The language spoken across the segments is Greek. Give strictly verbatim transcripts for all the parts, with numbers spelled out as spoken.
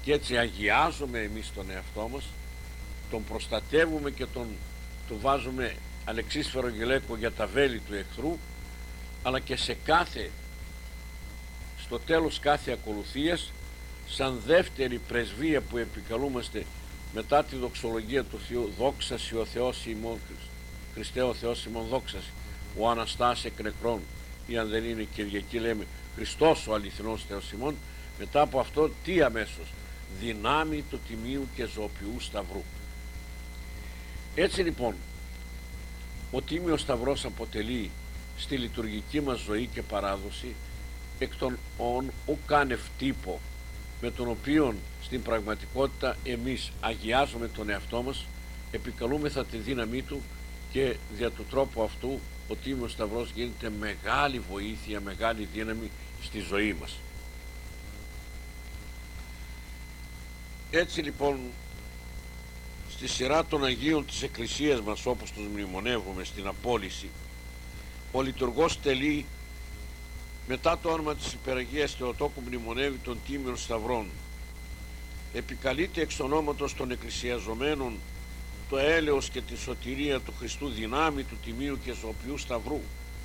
και έτσι αγιάζουμε εμείς τον εαυτό μας, τον προστατεύουμε και τον του βάζουμε αλεξίσφαιρο γυλαίκο για τα βέλη του εχθρού, αλλά και σε κάθε, στο τέλος κάθε ακολουθίας, σαν δεύτερη πρεσβεία που επικαλούμαστε μετά τη δοξολογία του Θεού, δόξασι ο Θεός ημών, Χριστέ ο Θεός ημών δόξασι, ο Αναστάς εκ νεκρών, ή αν δεν είναι Κυριακή λέμε Χριστός ο αληθινός Θεός ημών. Μετά από αυτό τι αμέσως? Δυνάμει του τιμίου και ζωοποιού σταυρού. Έτσι λοιπόν ο Τίμιος Σταυρός αποτελεί στη λειτουργική μας ζωή και παράδοση εκ των ον ουκάνευ τύπο, με τον οποίο στην πραγματικότητα εμείς αγιάζουμε τον εαυτό μας, επικαλούμεθα τη δύναμή του και δια του τρόπου αυτού ο Τίμιος Σταυρός γίνεται μεγάλη βοήθεια, μεγάλη δύναμη στη ζωή μας. Έτσι λοιπόν στη σειρά των Αγίων της Εκκλησίας μας, όπως τους μνημονεύουμε στην απόλυση, ο λειτουργός τελεί μετά το όνομα της Υπεραγίας Θεοτόκου μνημονεύει των Τίμιων Σταυρών, επικαλείται εξ ονόματος των εκκλησιαζομένων το έλεος και τη σωτηρία του Χριστού δυνάμει του Τιμίου και ζωοποιού Σταυρού.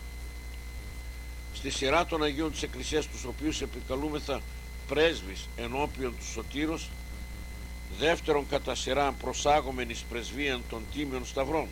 Στη σειρά των Αγίων της Εκκλησίας, τους οποίους επικαλούμεθα πρέσβεις ενώπιον του Σωτήρος, δεύτερον κατά σειρά προσάγομενης πρεσβείαν των Τίμιων Σταυρών,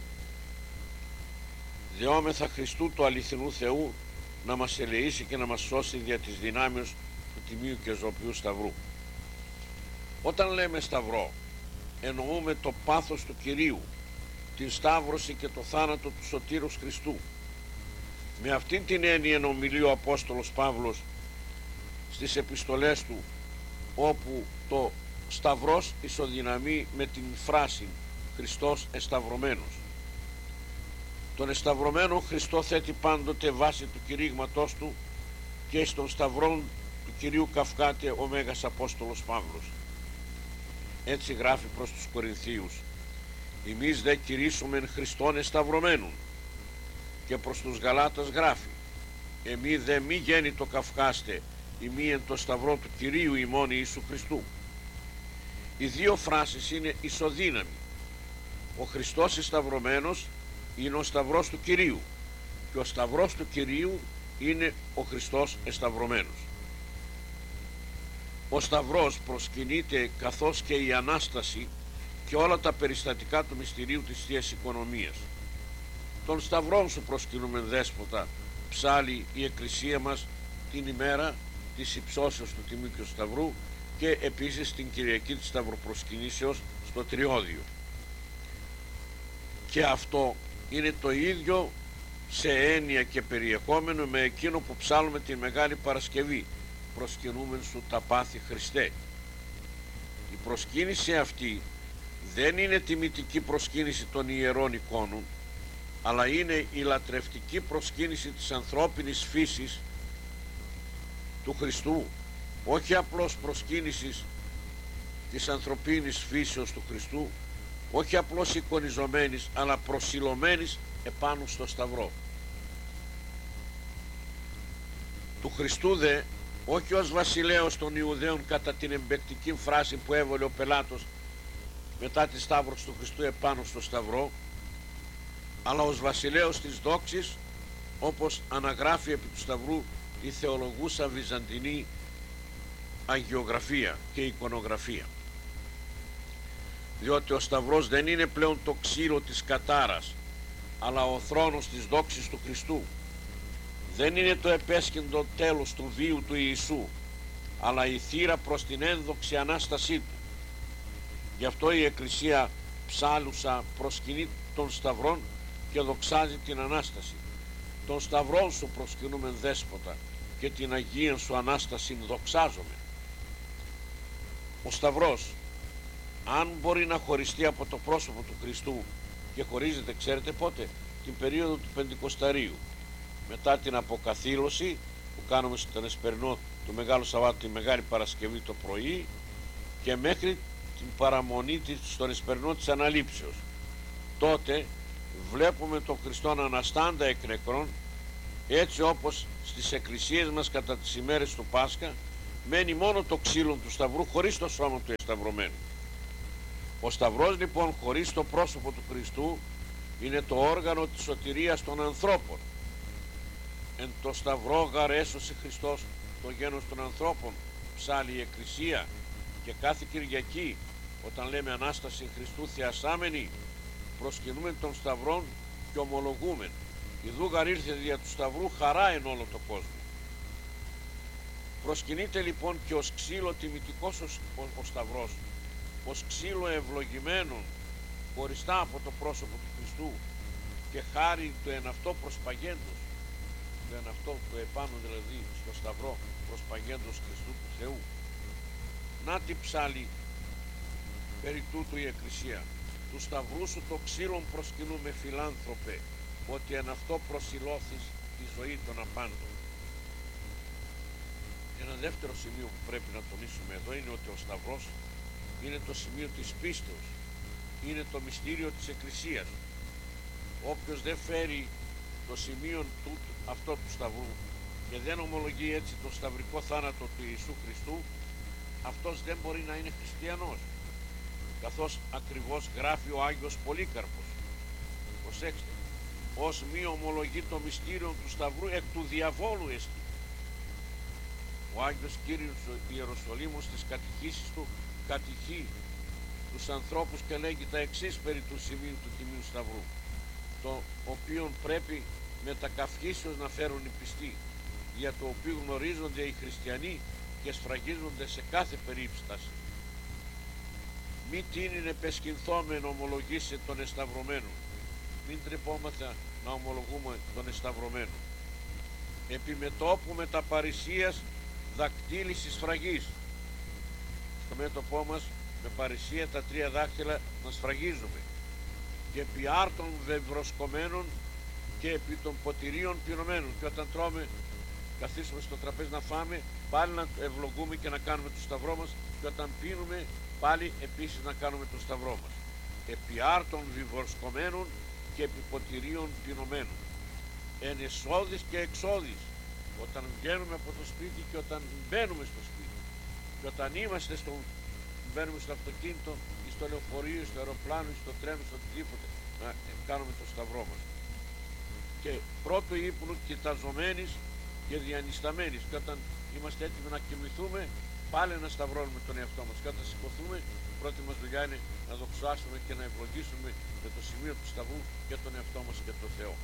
δεόμεθα Χριστού του αληθινού Θεού να μας ελεήσει και να μας σώσει δια της δυνάμεως του Τιμίου και ζωοποιού Σταυρού. Όταν λέμε Σταυρό, εννοούμε το πάθος του Κυρίου, την Σταύρωση και το θάνατο του Σωτήρους Χριστού. Με αυτήν την έννοια ομιλεί ο Απόστολος Παύλος στις επιστολές του, όπου το Σταυρός ισοδυναμεί με την φράση Χριστός εσταυρωμένος. Τον εσταυρωμένο Χριστό θέτει πάντοτε βάση του κηρύγματός του και στον Σταυρόν του Κυρίου καυκάται ο Μέγας Απόστολος Παύλος. Έτσι γράφει προς τους Κορινθίους: «Εμείς δε κηρύσσομεν Χριστόν εσταυρωμένον», και προς τους Γαλάτας γράφει: «Εμεί δε μη γέννητο καυκάστε, ημί εν το Σταυρό του Κυρίου ημών Ιησού Χριστού». Οι δύο φράσεις είναι ισοδύναμοι. Ο Χριστός εσταυρωμένος είναι ο Σταυρός του Κυρίου και ο Σταυρός του Κυρίου είναι ο Χριστός εσταυρωμένος. Ο Σταυρός προσκυνείται καθώς και η Ανάσταση και όλα τα περιστατικά του μυστηρίου της Θείας Οικονομίας. Τον Σταυρόν σου προσκυνούμεν Δέσποτα, ψάλλει η Εκκλησία μας την ημέρα της υψώσεως του Τιμίου και του Σταυρού και επίσης την Κυριακή της Σταυροπροσκυνήσεως στο Τριώδιο. Και αυτό είναι το ίδιο σε έννοια και περιεχόμενο με εκείνο που ψάλλουμε την Μεγάλη Παρασκευή: προσκυνούμεν σου τα πάθη Χριστέ. Η προσκύνηση αυτή δεν είναι τιμητική προσκύνηση των ιερών εικόνων, αλλά είναι η λατρευτική προσκύνηση της ανθρώπινης φύσης του Χριστού, όχι απλώς προσκύνησης της ανθρωπίνης φύσεως του Χριστού, όχι απλώς εικονιζομένης, αλλά προσιλωμένης επάνω στο Σταυρό του Χριστού δε, όχι ως βασιλέος των Ιουδαίων κατά την εμπεκτική φράση που έβολε ο Πελάτος μετά τη σταύρωση του Χριστού επάνω στο Σταυρό, αλλά ως βασιλέος της δόξης, όπως αναγράφει επί του Σταυρού η θεολογούσα βυζαντινή αγιογραφία και εικονογραφία. Διότι ο Σταυρός δεν είναι πλέον το ξύλο της κατάρας, αλλά ο θρόνος της δόξης του Χριστού. Δεν είναι το επέσχυντο τέλος του βίου του Ιησού, αλλά η θύρα προς την ένδοξη Ανάστασή του. Γι' αυτό η Εκκλησία ψάλουσα προσκυνεί των Σταυρών και δοξάζει την Ανάσταση. Τον Σταυρόν σου προσκυνούμεν Δέσποτα και την Αγία σου Ανάσταση δοξάζομαι. Ο Σταυρός, αν μπορεί να χωριστεί από το πρόσωπο του Χριστού, και χωρίζεται, ξέρετε πότε? Την περίοδο του Πεντηκοσταρίου, μετά την αποκαθήλωση που κάνουμε στον Εσπερινό του Μεγάλου Σαββάτου, τη Μεγάλη Παρασκευή το πρωί, και μέχρι την παραμονή στον Εσπερινό της Αναλήψεως. Τότε βλέπουμε τον Χριστόν αναστάντα εκ νεκρών, έτσι όπως στις εκκλησίες μας κατά τις ημέρες του Πάσχα μένει μόνο το ξύλο του σταυρού χωρίς το σώμα του εσταυρωμένου. Ο σταυρός λοιπόν χωρίς το πρόσωπο του Χριστού είναι το όργανο της σωτηρίας των ανθρώπων. Εν το σταυρό γαρ έσωσε Χριστός το γένος των ανθρώπων, ψάλλει η Εκκλησία, και κάθε Κυριακή όταν λέμε Ανάσταση Χριστού θεασάμενη προσκυνούμε τον σταυρόν και ομολογούμε ιδού γαρ ήρθε δια του σταυρού χαρά εν όλο το κόσμο. Προσκυνείται λοιπόν και ως ξύλο τιμητικός ο, ο, ο σταυρός, ως ξύλο ευλογημένο χωριστά από το πρόσωπο του Χριστού και χάρη του εν αυτό προσπαγέντος, του εν αυτό του επάνω δηλαδή στο σταυρό προσπαγέντος Χριστού του Θεού. Να τι ψάλλει περί τούτου η Εκκλησία. Του σταυρού σου το ξύλον προσκυνούμε φιλάνθρωπε, ότι εν αυτό προσιλώθεις τη ζωή των απάντων. Ένα δεύτερο σημείο που πρέπει να τονίσουμε εδώ είναι ότι ο σταυρός είναι το σημείο της πίστεως, είναι το μυστήριο της Εκκλησίας. Όποιος δεν φέρει το σημείο του, αυτό του σταυρού και δεν ομολογεί έτσι το σταυρικό θάνατο του Ιησού Χριστού, αυτός δεν μπορεί να είναι χριστιανός, καθώς ακριβώς γράφει ο Άγιος Πολύκαρπος. Προσέξτε, ως μη ομολογεί το μυστήριο του σταυρού εκ του διαβόλου εστί. Ο Άγιος Κύριος Ιεροσολύμος στις κατηχήσεις του κατηχεί τους ανθρώπους και λέγει τα εξής περί του σημείου του Τιμίου Σταυρού, το οποίο πρέπει με τα καυχήσεως να φέρουν οι πιστοί, για το οποίο γνωρίζονται οι χριστιανοί και σφραγίζονται σε κάθε περίπτωση. Μη τίνην επεσχυνθόμεν ομολογήσε τον εσταυρωμένο, μην τρεπόμαθα να ομολογούμε τον εσταυρωμένο. Επιμετώπου με τα παρησίας δακτύλισης σφραγής. Στο μέτωπό μας με παρησία τα τρία δάχτυλα να σφραγίζουμε, και επί άρτων βευροσκομένων και επί των ποτηρίων πυρωμένων, και όταν τρώμε, καθίσουμε στο τραπέζι να φάμε, πάλι να ευλογούμε και να κάνουμε το σταυρό μας, και όταν πίνουμε πάλι επίσης να κάνουμε το σταυρό μας. Επί άρτων βευροσκομένων και επί ποτηρίων πυρωμένων. Εν εσόδης και εξόδης, όταν βγαίνουμε από το σπίτι και όταν μπαίνουμε στο σπίτι, και όταν είμαστε στο, μπαίνουμε στο αυτοκίνητο ή στο λεωφορείο, στο αεροπλάνο ή στο τρένο, στο οτιδήποτε, να κάνουμε το σταυρό μας. Και πρώτο ύπνο κοιταζομένης και διανυσταμένης, και όταν είμαστε έτοιμοι να κοιμηθούμε πάλι να σταυρώνουμε τον εαυτό μας, και όταν σηκωθούμε η πρώτη μας δουλειά είναι να δοξάσουμε και να ευλογήσουμε με το σημείο του σταυρού και τον εαυτό μας και τον Θεό.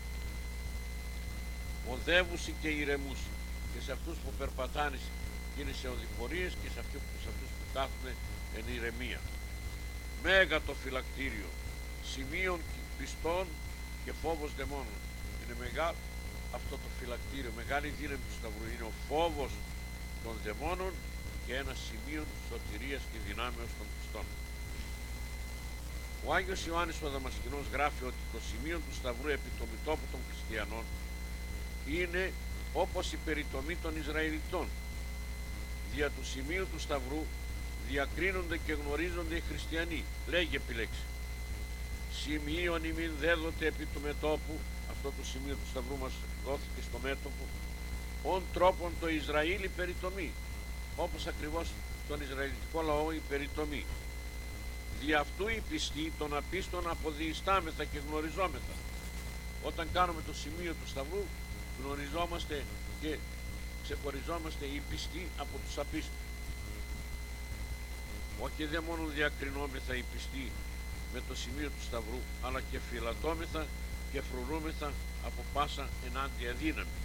Οδεύουσι και ηρεμούσι, και σε αυτούς που περπατάνε και είναι σε οδηπορίες, και σε αυτούς, σε αυτούς που κάθονται εν ηρεμία. Μέγα το φυλακτήριο, σημείων πιστών και φόβος δαιμόνων. Είναι μεγάλο αυτό το φυλακτήριο, μεγάλη δύναμη του σταυρού, είναι ο φόβος των δαιμόνων και ένα σημείο σωτηρίας και δυνάμεως των πιστών. Ο Άγιος Ιωάννης ο Δαμασκηνός γράφει ότι το σημείο του σταυρού επί το μητώπου των χριστιανών είναι όπως η περιτομή των Ισραηλιτών. Δια του σημείου του σταυρού διακρίνονται και γνωρίζονται οι χριστιανοί. Λέγει επιλέξει. Σημείων ημίν δέδοτε επί του μετώπου, αυτό το σημείο του σταυρού μας δόθηκε στο μέτωπο, ον τρόπον το Ισραήλ η περιτομή, όπως ακριβώς τον Ισραηλιτικό λαό η περιτομή. Δι' αυτού οι πιστοί των απίστων αποδιιστάμεθα και γνωριζόμεθα. Όταν κάνουμε το σημείο του σταυρού γνωριζόμαστε και ξεχωριζόμαστε οι πιστοί από τους απίστους. Όχι δε μόνο διακρινόμεθα οι πιστοί με το σημείο του σταυρού, αλλά και φυλατώμεθα και φρουρούμεθα από πάσα ενάντια δύναμη.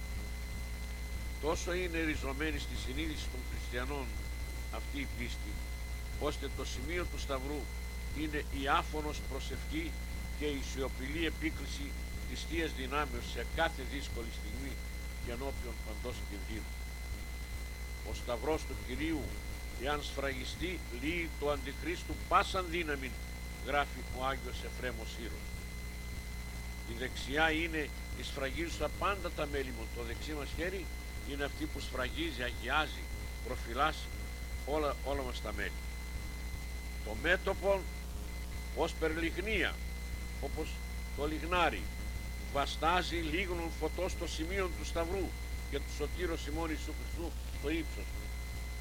Τόσο είναι ριζωμένη στη συνείδηση των χριστιανών αυτή η πίστη, ώστε το σημείο του σταυρού είναι η άφωνος προσευχή και η σιωπηλή επίκριση της Θείας Δυνάμεως σε κάθε δύσκολη στιγμή και ενώπιον παντός κινδύνου. Ο σταυρός του Κυρίου, εάν σφραγιστεί, λύει το αντιχρίστου πάσαν δύναμη, γράφει ο Άγιος Εφρέμος Ήρος. Η δεξιά είναι η σφραγίζουσα πάντα τα μέλη μου. Το δεξί μας χέρι είναι αυτή που σφραγίζει, αγιάζει, προφυλάσσει όλα, όλα μας τα μέλη. Το μέτωπο ως περλιγνία, όπως το λιγνάρι, βαστάζει λίγνων φωτός στο σημείο του σταυρού και του σωτήρος ημών Ιησού Χριστού στο ύψος.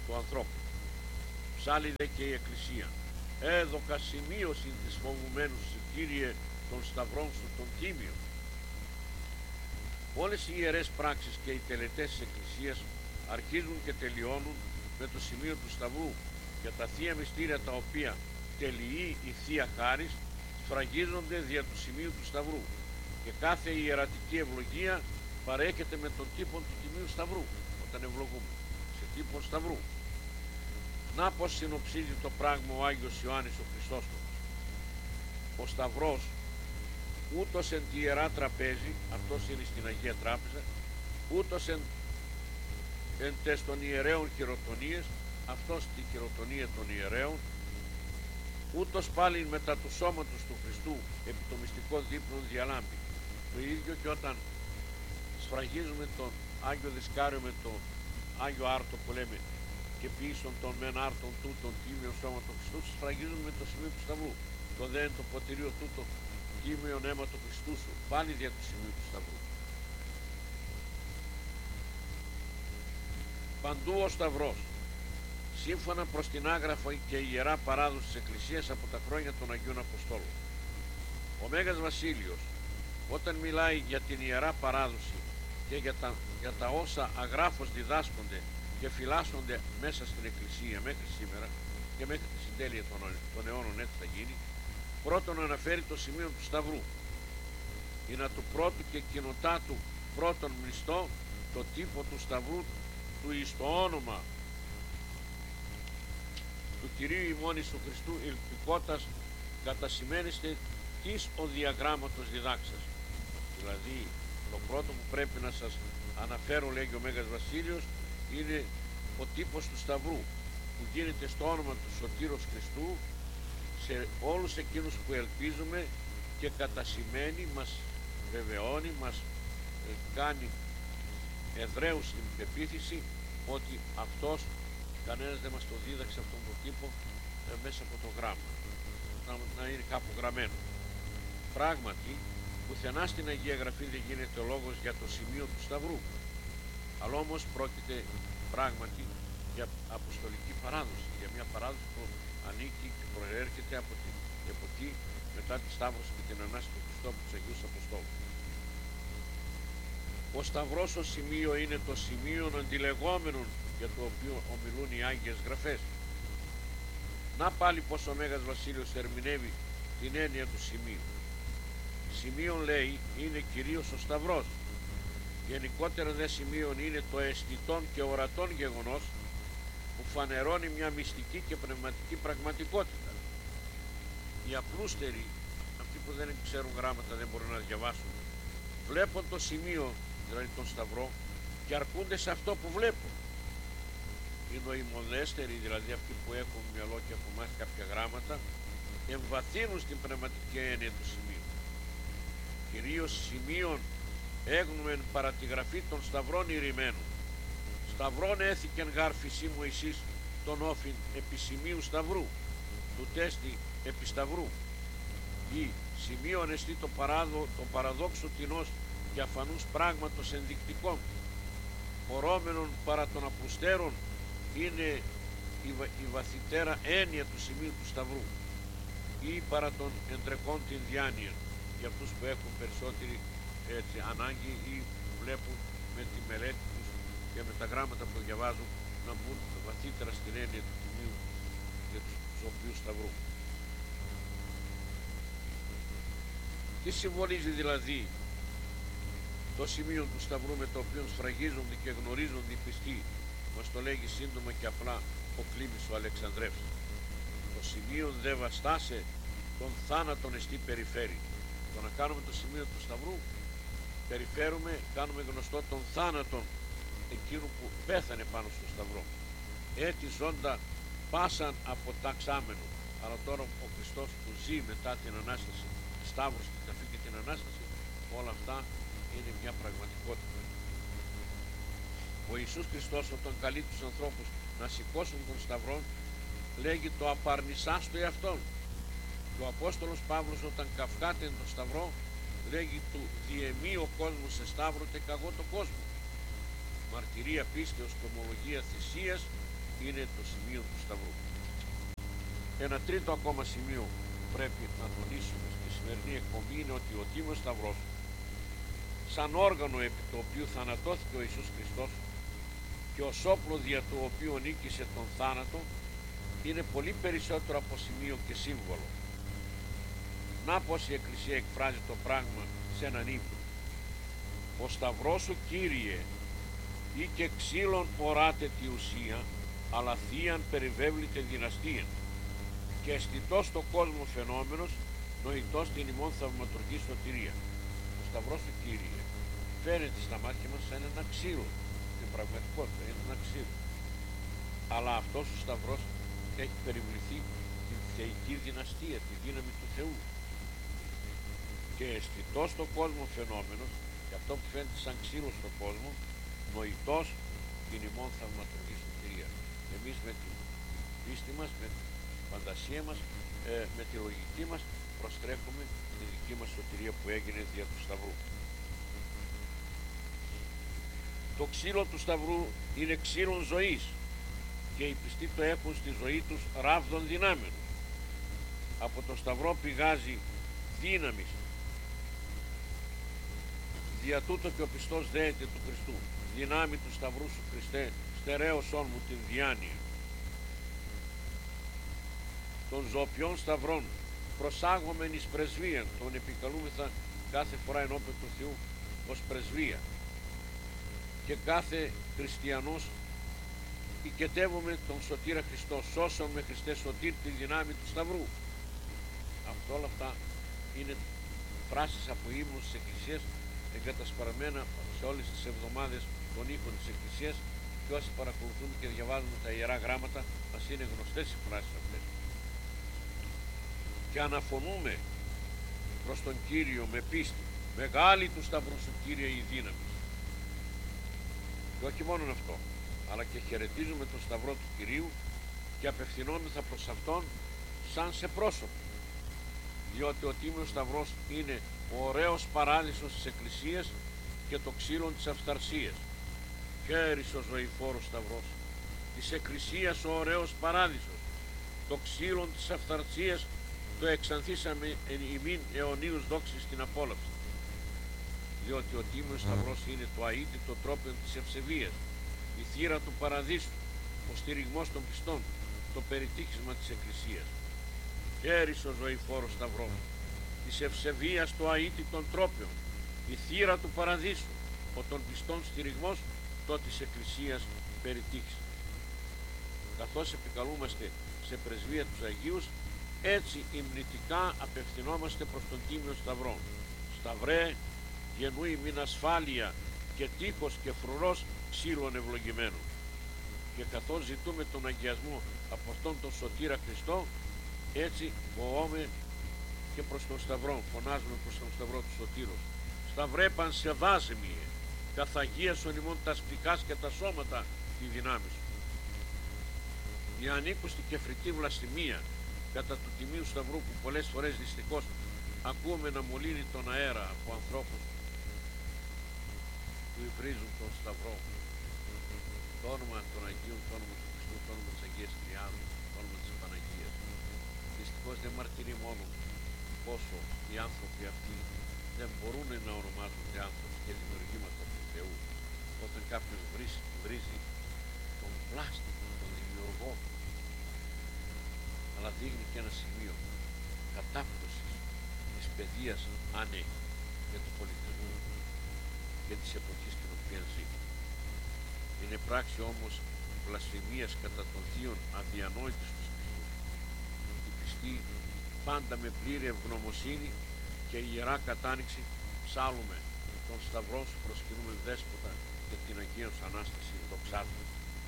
του ανθρώπου. Ψάλλει δε και η Εκκλησία. Έδωκα σημείωση της φοβουμένου σου, Κύριε, των σταυρών σου των τίμιων. Όλες οι ιερές πράξεις και οι τελετές της Εκκλησίας αρχίζουν και τελειώνουν με το σημείο του Σταυρού, για τα θεία μυστήρια τα οποία τελειεί η Θεία Χάρις σφραγίζονται δια του σημείου του Σταυρού, και κάθε ιερατική ευλογία παρέχεται με τον τύπο του Τιμίου Σταυρού όταν ευλογούμε σε τύπο Σταυρού. Να πως συνοψίζει το πράγμα ο Άγιος Ιωάννης ο Χριστόστομος. Ο Σταυρός ούτως εν τη Ιερά Τραπέζη, αυτός είναι στην Αγία Τράπεζα, ούτως εν, εν τες των ιερέων χειροτονίες, αυτός τη χειροτονία των ιερέων, ούτως πάλι μετά του σώματος του Χριστού επί το μυστικό δείπνον διαλάμπει. Το ίδιο και όταν σφραγίζουμε τον Άγιο Δισκάριο με το Άγιο Άρτο που λέμε, και πίσω των μεν άρτων τούτων τίμιον σώμα του Χριστού, σφραγίζουμε με το σημείο του Σταυρού. Το δε το ποτηρίο τούτο τίμιον αίμα του Χριστού σου, πάλι δια του σημείου του Σταυρού. Παντού ο Σταυρός, σύμφωνα προς την άγραφο και η Ιερά Παράδοση της Εκκλησίας από τα χρόνια των Αγίων Αποστόλων. Ο Μέγας Βασίλειος, όταν μιλάει για την Ιερά Παράδοση και για τα, για τα όσα αγράφως διδάσκονται και φυλάσσονται μέσα στην Εκκλησία μέχρι σήμερα και μέχρι τη συντέλεια των, των αιώνων, έτσι θα γίνει, πρώτον αναφέρει το σημείο του Σταυρού. Είναι του πρώτου και κοινοτά του πρώτον μνηστό το τύπο του Σταυρού του εις το όνομα του Κυρίου ημών Ιησού Χριστού ελπικότας κατασημένεστε της ο διαγράμματος διδάξας. Δηλαδή το πρώτο που πρέπει να σας αναφέρω, λέγει ο Μέγας Βασίλειος, είναι ο τύπος του Σταυρού που γίνεται στο όνομα του Σωτήρος Χριστού σε όλους εκείνους που ελπίζουμε, και κατασημένει, μας βεβαιώνει, μας κάνει εδραίους στην πεποίθηση ότι αυτός κανένας δεν μας το δίδαξε αυτόν τον τύπο ε, μέσα από το γράμμα, να, να είναι κάπου γραμμένο. Πράγματι, πουθενά στην Αγία Γραφή δεν γίνεται λόγος για το σημείο του Σταυρού, αλλά όμως πρόκειται πράγματι για αποστολική παράδοση, για μια παράδοση που ανήκει και προέρχεται από την εποχή μετά τη Σταύρωση και την Ανάσταση του Χριστού από τους Αγίους Αποστόλους. Ο Σταυρός ως σημείο είναι το σημείο αντιλεγόμενων για το οποίο ομιλούν οι Άγιες Γραφές. Να πάλι πως ο Μέγας Βασίλειος ερμηνεύει την έννοια του σημείου. Σημείον, λέει, είναι κυρίως ο Σταυρός. Γενικότερα δε σημείον είναι το αισθητόν και ορατόν γεγονός που φανερώνει μια μυστική και πνευματική πραγματικότητα. Οι απλούστεροι, αυτοί που δεν ξέρουν γράμματα, δεν μπορούν να διαβάσουν, βλέπουν το σημείο, δηλαδή τον Σταυρό, και αρκούνται σε αυτό που βλέπουν. Οι νοημοδέστεροι, δηλαδή αυτοί που έχουν μυαλό και έχουν μάθει κάποια γράμματα, εμβαθύνουν στην πνευματική έννοια του σημείου. Κυρίως σημείων έγνομεν παρά τη γραφή των Σταυρών ηρημένων. Σταυρών έθηκεν γάρ φυσί Μωυσής τον όφιν επί σημείου Σταυρού, του τέστη επί Σταυρού. Ή σημείων εστί το, παράδο, το παραδόξο τεινός και αφανούς πράγματος ενδεικτικών, χωρόμενων παρά των απλουστέρων, είναι η, βα, η βαθυτέρα έννοια του σημείου του Σταυρού, ή παρά των εντρεκών την διάνοια, για αυτούς που έχουν περισσότερη έτσι, ανάγκη ή βλέπουν με τη μελέτη τους και με τα γράμματα που διαβάζουν να μπουν βαθύτερα στην έννοια του τιμίου για τους, τους οποίους Σταυρού. Τι συμβολίζει δηλαδή το σημείο του Σταυρού με το οποίο σφραγίζονται και γνωρίζονται οι πιστοί? Μας το λέγει σύντομα και απλά ο Κλίμης ο Αλεξανδρεύς. Το σημείο δε βαστάσε τον θάνατον εστί περιφέρει. Το να κάνουμε το σημείο του Σταυρού, περιφέρουμε, κάνουμε γνωστό τον θάνατον εκείνου που πέθανε πάνω στο Σταυρό. Έτσι ζώντα πάσαν αποταξάμενο, αλλά τώρα ο Χριστός που ζει μετά την Ανάσταση, τη Σταύρωση, την ταφή και την Ανάσταση, όλα αυτά είναι μια πραγματικότητα. Ο Ιησούς Χριστός όταν καλεί τους ανθρώπους να σηκώσουν τον Σταυρό, λέγει το απαρνησάς το εαυτόν. Και ο Απόστολος Παύλος όταν καυχάται τον Σταυρό, λέγει του διεμή ο κόσμος σε σταύρωτε καγώ το κόσμο. Μαρτυρία πίστεως και ομολογία θυσίας είναι το σημείο του Σταυρού. Ένα τρίτο ακόμα σημείο που πρέπει να τονίσουμε στη σημερινή εκπομπή είναι ότι ο Τίμιος Σταυρός, σαν όργανο επί το οποίο θανατώθηκε ο Ιησούς Χριστός και ως όπλο δια του οποίου νίκησε τον θάνατο, είναι πολύ περισσότερο από σημείο και σύμβολο. Να πως η Εκκλησία εκφράζει το πράγμα σε έναν ύμνο. Ο Σταυρός σου, Κύριε, ή και ξύλων οράτε τη ουσία, αλλά θείαν περιβέβλητε δυναστεία, και αισθητός στο κόσμο φαινόμενος, νοητός την ημών θαυματουργή σωτηρία. Ο Σταυρός σου, Κύριε, φαίνεται στα μάτια μας σαν ένα ξύλο. Στην πραγματικότητα είναι ένα ξύλο. Αλλά αυτός ο Σταυρός έχει περιβληθεί την θεϊκή δυναστεία, τη δύναμη του Θεού. Και αισθητός στο κόσμο φαινόμενος, και αυτό που φαίνεται σαν ξύλο στον κόσμο, νοητός την ημών θαυματουργή σωτηρία. Εμείς με την πίστη μας, με την φαντασία μας, ε, με τη λογική μας προστρέφουμε τη δική μας σωτηρία που έγινε δια του Σταυρού. Το ξύλο του Σταυρού είναι ξύλον ζωής και οι πιστοί το έχουν στη ζωή τους ράβδον δυνάμεων. Από το Σταυρό πηγάζει δύναμης. Δια τούτο και ο πιστός δέεται του Χριστού. Δυνάμει του Σταυρού σου, Χριστέ, στερέωσόν μου την διάνοια. Των ζωοποιών σταυρών προσάγομεν εις πρεσβείαν, τον επικαλούμεθα κάθε φορά ενώπιον του Θεού ως πρεσβεία, και κάθε χριστιανός οικετεύουμε τον Σωτήρα Χριστό, σώσον με Χριστέ σωτήρ τη δυνάμει του Σταυρού. Αυτό όλα αυτά είναι φράσεις από ύμνους της Εκκλησίας, εγκατασπαρμένα σε όλες τις εβδομάδες των ήχων της Εκκλησίας, και όσοι παρακολουθούμε και διαβάζουμε τα Ιερά Γράμματα μας είναι γνωστές οι φράσεις αυτές. Και αναφωνούμε προς τον Κύριο με πίστη. Μεγάλη του Σταυρού σου, Κύριε, η δύναμη. Και όχι μόνο αυτό, αλλά και χαιρετίζουμε τον Σταυρό του Κυρίου και απευθυνόμεθα προς Αυτόν σαν σε πρόσωπο. Διότι ο Τίμιος Σταυρός είναι ο ωραίος παράδεισος της Εκκλησίας και το ξύλο της αυθαρσίας. Χαίρις ο ζωηφόρος Σταυρός της Εκκλησίας, ο ωραίος παράδεισος, το ξύλο της αυθαρσίας το εξανθήσαμε εν ημίν αιωνίους δόξης στην απόλαυση. Διότι ο Τίμιος Σταυρός είναι το αίτητο τρόπαιο της ευσεβίας, η θύρα του παραδείσου, ο στηριγμός των πιστών, το περιτύχισμα της Εκκλησίας. Χαίρις ο ζωηφόρος Σταυρός της ευσεβίας το αίτητον τρόπαιο, η θύρα του παραδείσου, ο των πιστών στηριγμός, το της Εκκλησίας περιτύχισμα. Καθώς επικαλούμαστε σε πρεσβεία τους Αγίους, έτσι υμνητικά απευθυνόμαστε προς τον Τίμιο Σταυρό. Σταυρέ, γεννούει μην ασφάλεια και τείχος και φρουρός ξύλων ευλογημένων. Και καθώς ζητούμε τον αγιασμό από αυτόν τον Σωτήρα Χριστό, έτσι βοώμε και προς τον Σταυρό, φωνάζουμε προς τον Σταυρό του Σωτήρος. Σταυρέ πανσεβάσιμιε, καθ' αγίασον ημών τα σπικάς και τα σώματα τη δυνάμει σου. Η ανήκουστη και φριτή βλασιμία κατά του Τιμίου Σταυρού, που πολλές φορές δυστυχώς ακούμε να μολύνει τον αέρα από ανθρώπους που υβρίζουν τον Σταυρό, το όνομα των Αγίων, το όνομα του Χριστού, το όνομα της Αγίας Τριάδου, το όνομα της Παναγίας. Δυστυχώς δεν μαρτυρεί μόνο πόσο οι άνθρωποι αυτοί δεν μπορούν να ονομάζονται άνθρωποι και δημιουργήματα του Θεού. Όταν κάποιος βρίζει, βρίζει τον πλάστικο, τον δημιουργό, αλλά δείχνει και ένα σημείο κατάπτωσης της παιδείας άνεχη για του πολιτισμού και της εποχής στην οποία ζει. Είναι πράξη όμως βλασφημίας κατά των θείων αδιανόητης τους πιστούς. Οι πιστοί πάντα με πλήρη ευγνωμοσύνη και ιερά κατάνοιξη ψάλλουμε τον Σταυρό σου, προσκυνούμε δέσποτα και την Αγία σου Ανάσταση δοξάζουμε.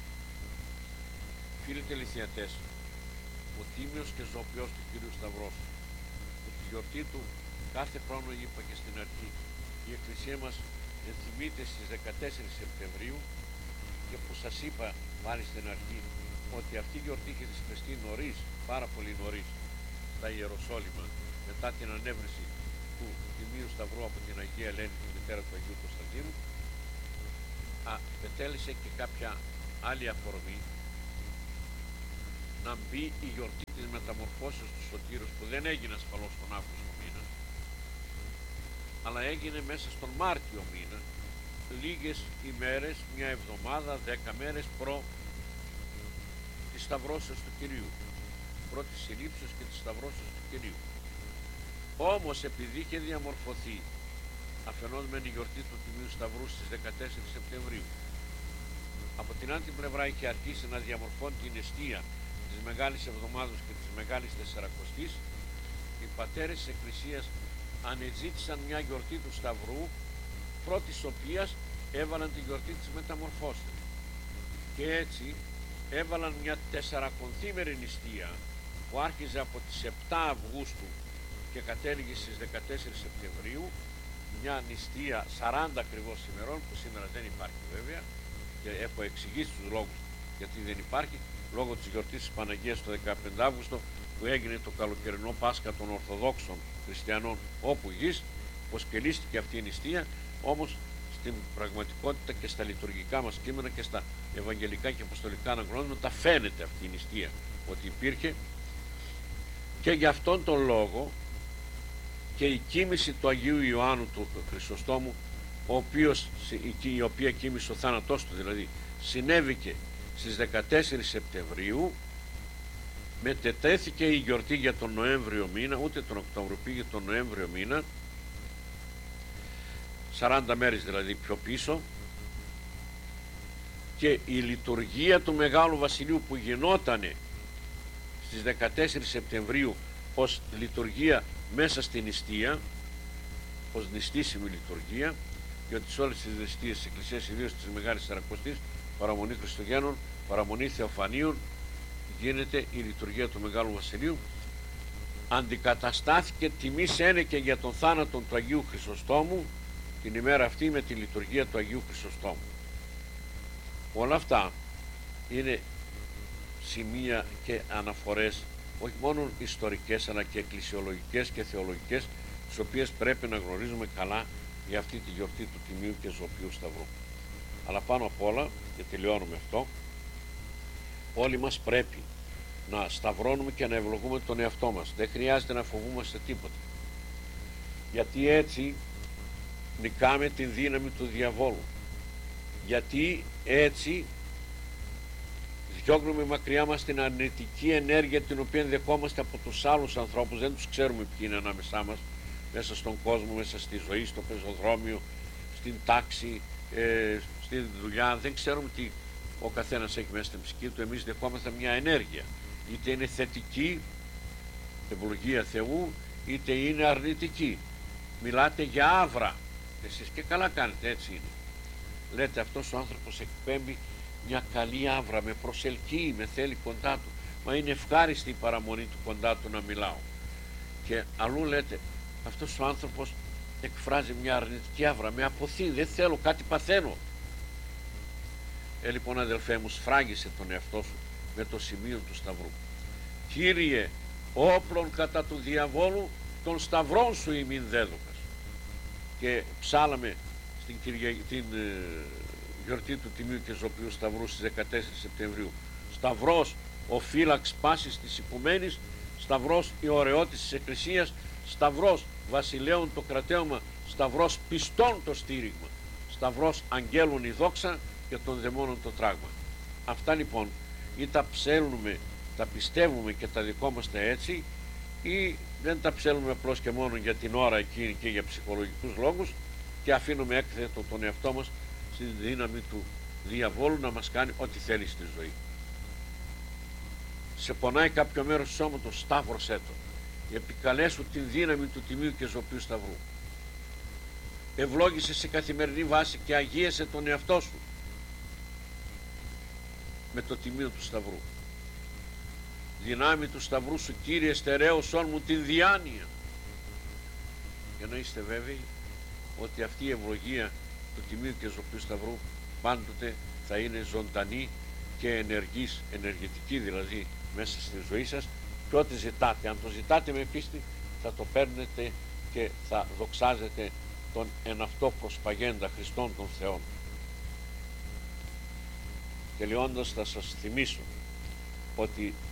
Φίλοι τελειθιατές, ο Τίμιος και Ζωοποιός του Κυρίου Σταυρός, που τη γιορτή του κάθε χρόνο, είπα και στην αρχή, η Εκκλησία μας ενθυμείται στις δεκατέσσερις Σεπτεμβρίου, και που σας είπα πάλι στην αρχή ότι αυτή η γιορτή είχε θεσπιστεί νωρίς, πάρα πολύ νωρίς, στα Ιεροσόλυμα, μετά την ανέβρεση του Τιμίου Σταυρού από την Αγία Ελένη, τη μητέρα του Αγίου Κωνσταντίνου, α, πετέλεσε και κάποια άλλη αφορμή, να μπει η γιορτή της μεταμορφώσεως του Σωτήρος, που δεν έγινε ασφαλώς τον Αύγουστο μήνα, αλλά έγινε μέσα στον Μάρτιο μήνα, λίγες ημέρες, μια εβδομάδα, δέκα μέρες προ της Σταυρώσεως του Κυρίου, προ της Συλλήψεως και της Σταυρώσεως του Κυρίου. Όμως επειδή είχε διαμορφωθεί αφενός μεν η γιορτή του Τιμίου Σταυρού στις δεκατέσσερις Σεπτεμβρίου, από την άλλη πλευρά είχε αρχίσει να διαμορφώνει την εστία της Μεγάλης Εβδομάδος και της Μεγάλης Τεσσαρακοστής, οι πατέρες της Εκκλησίας ανεζήτησαν μια γιορτή του Σταυρού, πρώτης οποίας έβαλαν τη γιορτή της Μεταμορφώσεως, και έτσι έβαλαν μια τεσσαρακονθήμερη νηστεία που άρχιζε από τις επτά Αυγούστου και κατέληγε στις δεκατέσσερις Σεπτεμβρίου, μια νηστεία σαράντα ακριβώς ημερών, που σήμερα δεν υπάρχει βέβαια, και έχω εξηγήσει τους λόγους γιατί δεν υπάρχει, λόγω της γιορτής της Παναγίας το δεκαπέντε Αύγουστο, που έγινε το καλοκαιρινό Πάσχα των Ορθοδόξων Χριστιανών όπου γης, πως και λύστηκε αυτή η νηστεία. Όμως στην πραγματικότητα και στα λειτουργικά μας κείμενα και στα ευαγγελικά και αποστολικά αναγνώσματα φαίνεται αυτή η νηστεία ότι υπήρχε, και γι' αυτόν τον λόγο και η κοίμηση του Αγίου Ιωάννου του Χρυσοστόμου, ο οποίος, η οποία κοίμησε ο θάνατός του δηλαδή, συνέβηκε στις δεκατέσσερις Σεπτεμβρίου, μετετέθηκε η γιορτή για τον Νοέμβριο μήνα, ούτε τον Οκτώβριο, πήγε τον Νοέμβριο μήνα, σαράντα μέρες δηλαδή πιο πίσω, και η λειτουργία του Μεγάλου Βασιλείου που γινότανε στις δεκατέσσερις Σεπτεμβρίου ως λειτουργία μέσα στην νηστεία, ως νηστήσιμη λειτουργία, διότι σε όλες τις νηστείες της Εκκλησίας, ιδίως της Μεγάλης Τεσσαρακοστής, παραμονή Χριστουγέννων, παραμονή Θεοφανίων, γίνεται η λειτουργία του Μεγάλου Βασιλείου. Αντικαταστάθηκε τιμής ένεκε για τον θάνατο του Αγίου Χρυσοστόμου την ημέρα αυτή με τη λειτουργία του Αγίου Χρυσοστόμου. Όλα αυτά είναι σημεία και αναφορές, όχι μόνο ιστορικές αλλά και εκκλησιολογικές και θεολογικές, τις οποίες πρέπει να γνωρίζουμε καλά για αυτή τη γιορτή του Τιμίου και Ζωοποιού Σταυρού. Αλλά πάνω απ' όλα, και τελειώνουμε αυτό, όλοι μας πρέπει να σταυρώνουμε και να ευλογούμε τον εαυτό μας. Δεν χρειάζεται να φοβούμαστε τίποτα, γιατί έτσι νικάμε την δύναμη του διαβόλου, γιατί έτσι διώχνουμε μακριά μας την αρνητική ενέργεια την οποία δεχόμαστε από τους άλλους ανθρώπους. Δεν τους ξέρουμε ποιοι είναι ανάμεσά μας, μέσα στον κόσμο, μέσα στη ζωή, στο πεζοδρόμιο, στην τάξη, ε, στη δουλειά. Δεν ξέρουμε τι ο καθένας έχει μέσα στην ψυχή του. Εμείς δεχόμαστε μια ενέργεια, είτε είναι θετική, ευλογία Θεού, είτε είναι αρνητική. Μιλάτε για άβρα, εσείς και καλά κάνετε, έτσι είναι. Λέτε αυτός ο άνθρωπος εκπέμπει μια καλή άβρα, με προσελκύει, με θέλει κοντά του, μα είναι ευχάριστη η παραμονή του κοντά του να μιλάω. Και αλλού λέτε αυτός ο άνθρωπος εκφράζει μια αρνητική άβρα, με αποθεί, δεν θέλω, κάτι παθαίνω. Ε, λοιπόν αδελφέ μου, σφράγισε τον εαυτό σου με το σημείο του Σταυρού. Κύριε, όπλων κατά του διαβόλου, των σταυρών σου ημίν δέδωκας. Και ψάλαμε στην Κυρια... την ε, γιορτή του Τιμίου και Ζωοποιού Σταυρού στις δεκατέσσερις Σεπτεμβρίου. Σταυρός ο φύλαξ πάσης της οικουμένης, σταυρός η ωραιότης της Εκκλησίας, σταυρός βασιλέων το κρατέωμα, σταυρός πιστών το στήριγμα, σταυρός αγγέλων η δόξα και των δαιμόνων το τράγμα. Αυτά λοιπόν ή τα ψέλνουμε, τα πιστεύουμε και τα δικόμαστε έτσι, ή δεν τα ψέλνουμε απλώς και μόνο για την ώρα εκείνη και για ψυχολογικούς λόγους και αφήνουμε έκθετο τον εαυτό μας στη δύναμη του διαβόλου να μας κάνει ό,τι θέλει στη ζωή. Σε πονάει κάποιο μέρος του σώματος, σταύρωσέ το. Επικαλέσου την δύναμη του Τιμίου και Ζωοποιού Σταυρού. Ευλόγησε σε καθημερινή βάση και αγίασε τον εαυτό σου με το Τιμίο του Σταυρού. Δυνάμει του Σταυρού σου, Κύριε, στερέωσόν μου την διάνοια. Για να είστε βέβαιοι ότι αυτή η ευλογία του Τιμίου και Ζωοποιού Σταυρού πάντοτε θα είναι ζωντανή και ενεργής, ενεργητική δηλαδή μέσα στη ζωή σας, και ό,τι ζητάτε, αν το ζητάτε με πίστη, θα το παίρνετε και θα δοξάζετε τον εν αυτό προσπαγέντα Χριστόν των Θεών. Τελειώντας θα σας θυμίσω ότι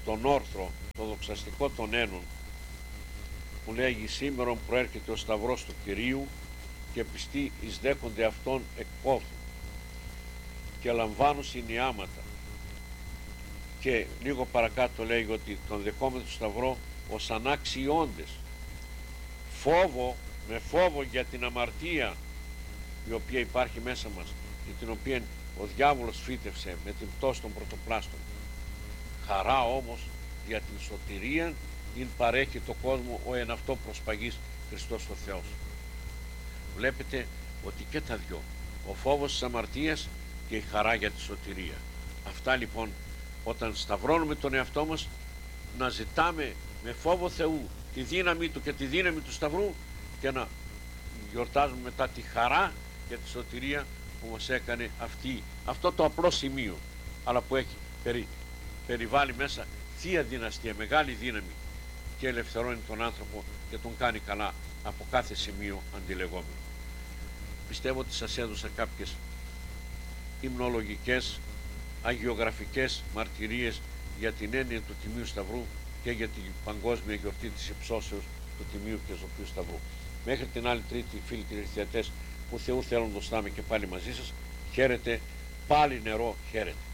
στον όρθρο, το δοξαστικό των Ένων, που λέγει «Σήμερον προέρχεται ο Σταυρός του Κυρίου και πιστοί εισδέχονται αυτόν εκπόθουν και λαμβάνουν συνειάματα». Και λίγο παρακάτω λέει ότι τον δεχόμενο του Σταυρό ως αναξιόντες, φόβο, με φόβο για την αμαρτία η οποία υπάρχει μέσα μας και την οποία ο διάβολος φύτευσε με την πτώση των πρωτοπλάστων. Χαρά όμως για την σωτηρία την παρέχει το κόσμο ο εν αυτό προσπαγής Χριστός ο Θεός. Βλέπετε ότι και τα δυο, ο φόβος της αμαρτίας και η χαρά για τη σωτηρία. Αυτά λοιπόν, όταν σταυρώνουμε τον εαυτό μας, να ζητάμε με φόβο Θεού τη δύναμη Του και τη δύναμη του Σταυρού, και να γιορτάζουμε μετά τη χαρά για τη σωτηρία που μας έκανε αυτή, αυτό το απλό σημείο, αλλά που έχει περι, περιβάλλει μέσα θεία δυναστεία, μεγάλη δύναμη, και ελευθερώνει τον άνθρωπο και τον κάνει καλά από κάθε σημείο αντιλεγόμενο. Πιστεύω ότι σας έδωσα κάποιες υμνολογικές, αγιογραφικές μαρτυρίες για την έννοια του Τιμίου Σταυρού και για την παγκόσμια γιορτή της υψώσεως του Τιμίου και Ζωπίου Σταυρού. Μέχρι την άλλη Τρίτη, φίλοι και χριστιανές, που Θεού θέλουν, να και πάλι μαζί σας. Χαίρετε, πάλι νερό, χαίρετε.